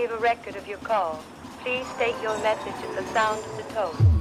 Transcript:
save a record of your call. Please state your message at the sound of the tone.